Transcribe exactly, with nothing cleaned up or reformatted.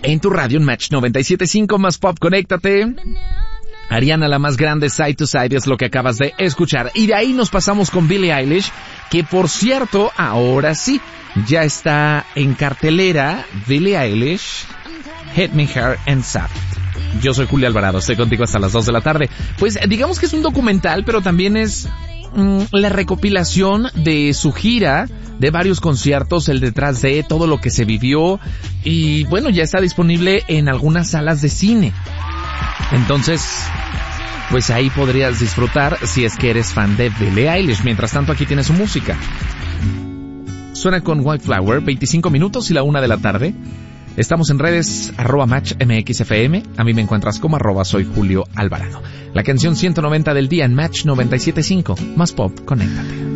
en tu radio en Match noventa y siete punto cinco más pop. Conéctate. Ariana, la más grande, Side to Side, es lo que acabas de escuchar. Y de ahí nos pasamos con Billie Eilish, que por cierto, ahora sí, ya está en cartelera. Billie Eilish, Hit Me Hard and Soft. Yo soy Julio Alvarado, estoy contigo hasta las dos de la tarde. Pues digamos que es un documental, pero también es mmm, la recopilación de su gira, de varios conciertos, el detrás de todo lo que se vivió. Y bueno, ya está disponible en algunas salas de cine. Entonces, pues ahí podrías disfrutar si es que eres fan de Billie Eilish. Mientras tanto, aquí tienes su música. Suena con White Flower, veinticinco minutos y la una de la tarde. Estamos en redes, arroba Match M X F M. A mí me encuentras como arroba soy Julio Alvarado. La canción ciento noventa del día en Match noventa y siete punto cinco. Más pop, conéctate.